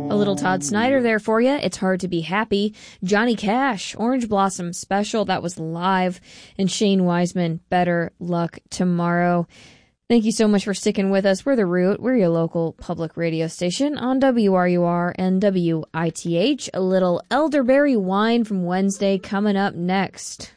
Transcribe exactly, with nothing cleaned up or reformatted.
A little Todd Snyder there for you. It's Hard to Be Happy. Johnny Cash, Orange Blossom Special. That was live. And Shane Wiseman, Better Luck Tomorrow. Thank you so much for sticking with us. We're The Root. We're your local public radio station on W R U R and W I T H. A little elderberry wine from Wednesday coming up next.